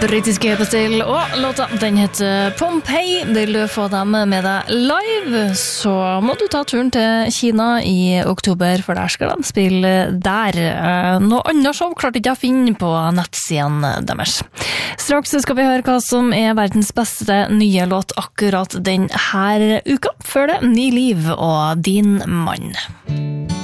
Brittiske Bastille, og låta den heter Pompeii. Vil du få dem med deg live, så må du ta turen til Kina i oktober, for der skal de spille der. Noe annet show klarte ikke jeg å finne på nettsiden deres. Straks skal vi høre hva som er verdens beste nye låt akkurat den her uka, før det Ny Liv og Din Mann.